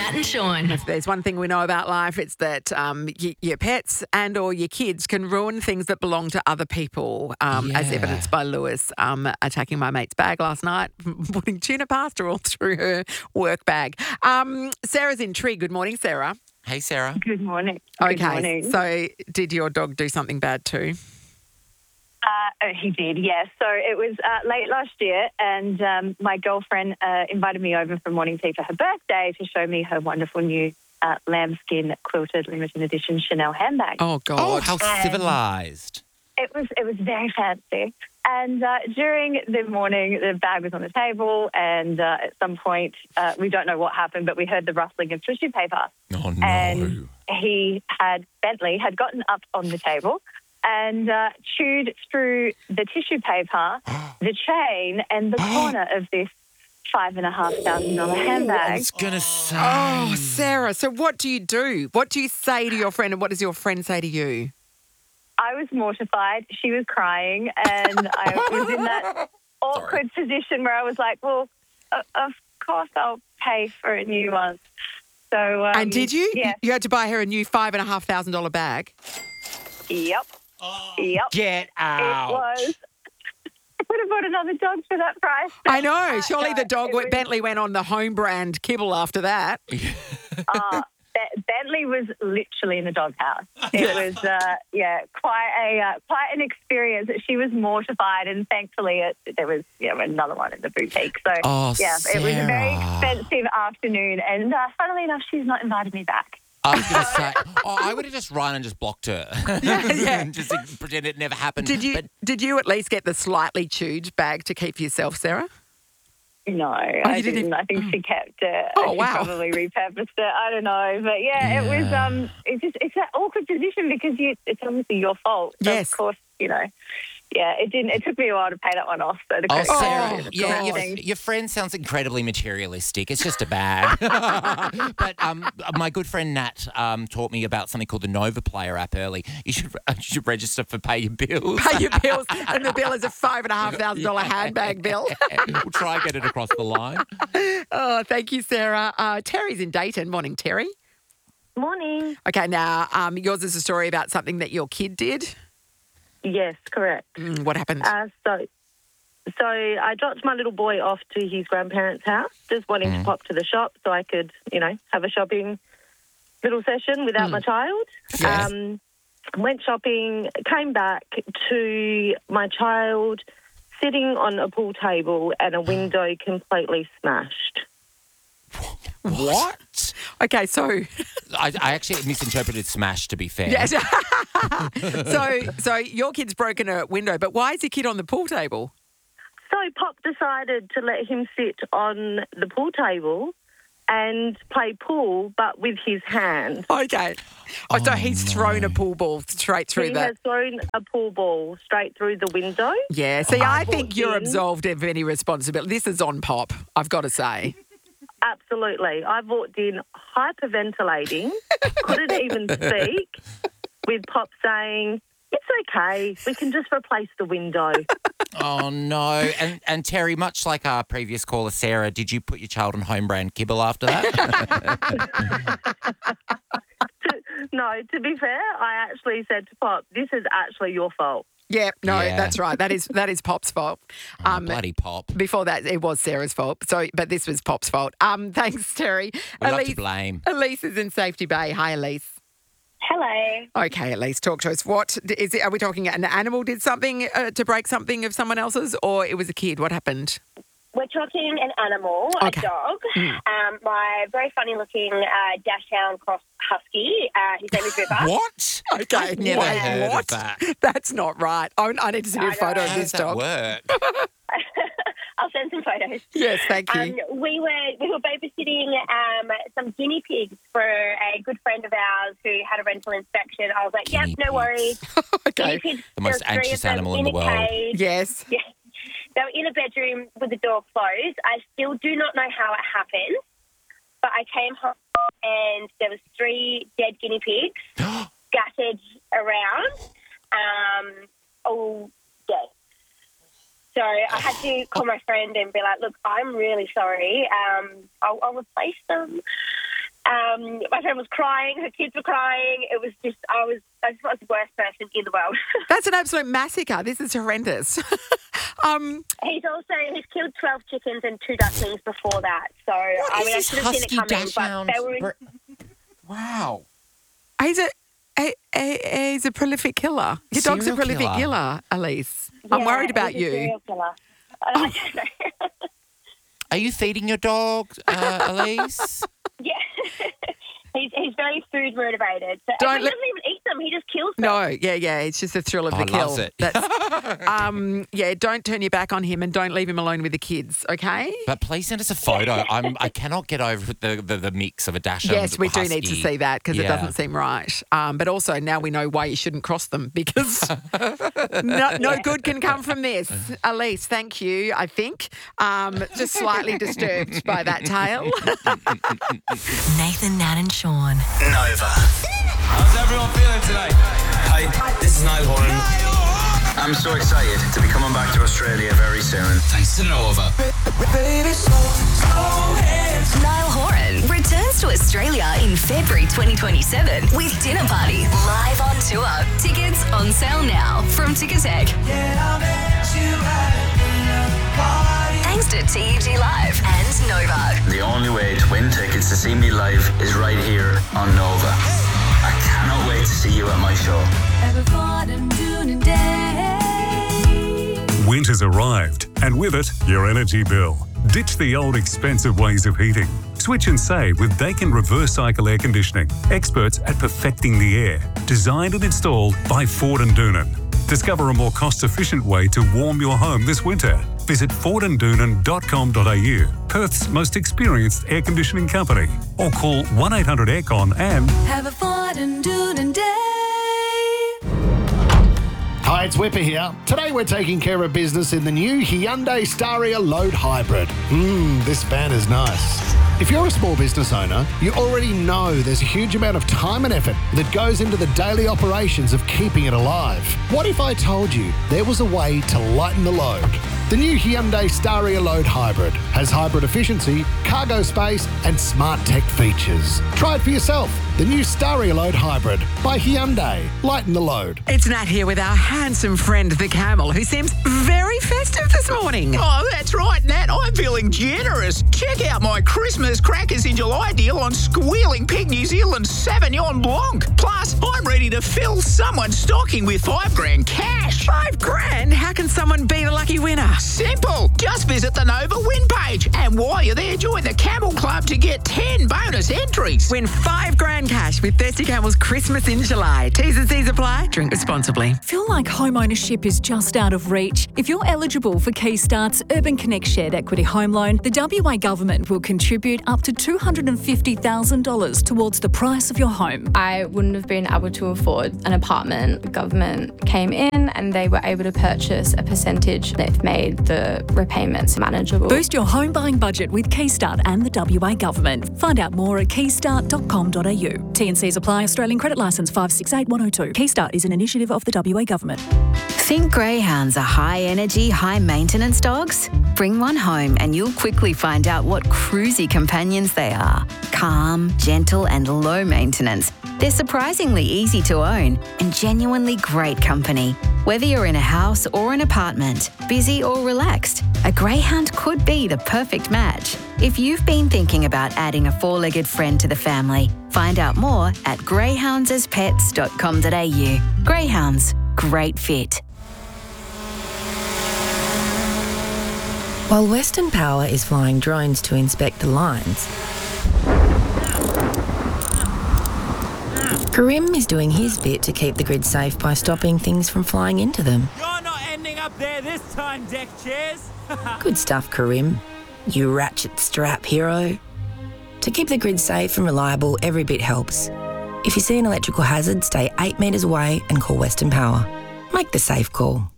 Matt and Sean. If there's one thing we know about life, it's that your pets and or your kids can ruin things that belong to other people, as evidenced by Lewis attacking my mate's bag last night, putting tuna pasta all through her work bag. Sarah's in Tree. Good morning, Sarah. Hey, Sarah. Good morning. Okay, Good morning. so did your dog do something bad too? He did, yes. So it was late last year, and my girlfriend invited me over for morning tea for her birthday to show me her wonderful new lambskin quilted limited edition Chanel handbag. Oh, God. Oh, how civilised. It was very fancy. And during the morning, the bag was on the table, and at some point, we don't know what happened, but we heard the rustling of tissue paper. Oh, no. And Bentley had gotten up on the table and chewed through the tissue paper, the chain, and the corner of this $5,500 handbag. I was going to say. Oh, Sarah, so what do you do? What do you say to your friend, and what does your friend say to you? I was mortified. She was crying, and I was in that awkward position where I was like, well, of course I'll pay for a new one. So, and did you? Yeah. You had to buy her a new $5,500 bag? Yep. Yep. Get out. It was. I would have bought another dog for that price. I know. Surely no, the dog, it was- Bentley went on the home brand kibble after that. Bentley was literally in the doghouse. It was, quite an experience. She was mortified, and thankfully there was another one in the boutique. So, it was a very expensive afternoon, and funnily enough, she's not invited me back. I was going to say, I would have just run and just blocked her. Yeah. Just pretend it never happened. Did you at least get the slightly chewed bag to keep for yourself, Sarah? No, I didn't. I think she kept it. Oh, she wow. probably repurposed it. I don't know. But yeah, it was it's that awkward position because it's obviously your fault. So Yes. of course, it didn't. It took me a while to pay that one off. So the Oh, credit card Sarah, was yeah, amazing. your friend sounds incredibly materialistic. It's just a bag. But my good friend Nat taught me about something called the Nova Player app early. You should register for Pay Your Bills. Pay your bills, and the bill is a $5,500 handbag bill. We'll try and get it across the line. Oh, thank you, Sarah. Terry's in Dayton. Morning, Terry. Morning. Okay, now yours is a story about something that your kid did. Yes, correct. What happened? So I dropped my little boy off to his grandparents' house, just wanting to pop to the shop so I could, have a shopping little session without my child. Yes. Went shopping, came back to my child sitting on a pool table and a window completely smashed. What? Okay, so I actually misinterpreted smash, to be fair. yes. so your kid's broken a window, but why is your kid on the pool table? So Pop decided to let him sit on the pool table and play pool, but with his hand. Okay. Oh, so he's thrown a pool ball straight through He that. has thrown a pool ball straight through the window. Yeah. See, I think walked you're in. absolved of any responsibility. This is on Pop, I've got to say. Absolutely. I walked in hyperventilating, couldn't even speak, with Pop saying, "It's okay, we can just replace the window." Oh, no. And Terry, much like our previous caller, Sarah, did you put your child on home brand kibble after that? No, to be fair, I actually said to Pop, "This is actually your fault." Yeah, no, Yeah. that's right. That is Pop's fault. Oh, bloody Pop. Before that, it was Sarah's fault. So, but this was Pop's fault. Thanks, Terry. We love to blame. Elise is in Safety Bay. Hi, Elise. Hello. Okay, Elise, talk to us. What is it? Are we talking an animal did something to break something of someone else's, or it was a kid? What happened? We're talking an animal, Okay. a dog. My very funny-looking Dachshund Cross Husky. His name is River. What? Okay, I've never wait, heard what? of that. That's not right. I need to see a photo of How this does that dog. work? I'll send some photos. Yes, thank you. We were babysitting some guinea pigs for a good friend of ours who had a rental inspection. I was like, yep, Guinea no worries. Okay. Guinea pigs, The most there was 3 anxious of them animal in the a world. cage. Yes. Yeah. They were in a bedroom with the door closed. I still do not know how it happened, but I came home and there was 3 dead guinea pigs scattered around, all dead. So I had to call my friend and be like, look, I'm really sorry. I'll replace them. My friend was crying. Her kids were crying. It was just, I just thought I was the worst person in the world. That's an absolute massacre. This is horrendous. He's killed 12 chickens and 2 ducklings before that. So, I should have seen it coming, but they were in... Wow. He's a prolific killer. Your dog's a prolific killer, Elise. I'm worried about he's a you. serial killer. I don't know. Are you feeding your dog, Elise? Yeah. He's very food motivated. So he doesn't even eat them. He just kills them. No, yeah. It's just the thrill of the kill. Loves it. Don't turn your back on him and don't leave him alone with the kids, okay? But please send us a photo. I cannot get over the mix of a Dachshund. Yes, we do husky. need to see that because it doesn't seem right. But also now we know why you shouldn't cross them because no good can come from this. Elise, thank you, I think. Just slightly disturbed by that tale. Nathan, Nat and Sean. Nova. How's everyone feeling tonight? Hi, this is Niall Horan. I'm so excited to be coming back to Australia very soon. Thanks to Nova. Niall Horan returns to Australia in February 2027 with Dinner Party live on tour. Tickets on sale now from Ticketek. Thanks to TEG Live and Nova. The only way to win tickets to see me live is right here on Nova. I cannot wait to see you at my show. Winter's arrived, and with it, your energy bill. Ditch the old expensive ways of heating. Switch and save with Daikin Reverse Cycle Air Conditioning. Experts at perfecting the air. Designed and installed by Ford and Doonan. Discover a more cost-efficient way to warm your home this winter. Visit fordanddoonan.com.au, Perth's most experienced air conditioning company. Or call 1-800-AIRCON and... Have a Ford and Doonan day. Hi, it's Whipper here. Today we're taking care of business in the new Hyundai Staria Load Hybrid. This van is nice. If you're a small business owner, you already know there's a huge amount of time and effort that goes into the daily operations of keeping it alive. What if I told you there was a way to lighten the load? The new Hyundai Staria Load Hybrid has hybrid efficiency, cargo space and smart tech features. Try it for yourself. The new Staria Load Hybrid by Hyundai. Lighten the load. It's Nat here with our handsome friend, the camel, who seems very festive this morning. Oh, that's right, Nat. I'm feeling generous. Check out my Christmas Crackers in July deal on Squealing Pig New Zealand Sauvignon Blanc. Plus, I'm ready to fill someone's stocking with $5,000 cash. $5,000? How can someone be the lucky winner? Simple. Just visit the Nova Win page. And while you're there, join the Camel Club to get 10 bonus entries. Win $5,000 cash with Thirsty Camel's Christmas in July. T's and C's apply. Drink responsibly. Feel like home ownership is just out of reach? If you're eligible for Keystart's Urban Connect Shared Equity Home Loan, the WA Government will contribute up to $250,000 towards the price of your home. I wouldn't have been able to afford an apartment. The government came in and they were able to purchase a percentage. They've made the repayments manageable. Boost your home buying budget with Keystart and the WA Government. Find out more at keystart.com.au. T&Cs apply. Australian Credit Licence 568102. Keystart is an initiative of the WA Government. Think greyhounds are high-energy, high-maintenance dogs? Bring one home and you'll quickly find out what cruisy companions they are. Calm, gentle and low maintenance. They're surprisingly easy to own and genuinely great company. Whether you're in a house or an apartment, busy or relaxed, a greyhound could be the perfect match. If you've been thinking about adding a four-legged friend to the family, find out more at greyhoundsaspets.com.au. Greyhounds, great fit. While Western Power is flying drones to inspect the lines, Karim is doing his bit to keep the grid safe by stopping things from flying into them. You're not ending up there this time, deck chairs. Good stuff, Karim. You ratchet strap hero. To keep the grid safe and reliable, every bit helps. If you see an electrical hazard, stay 8 metres away and call Western Power. Make the safe call.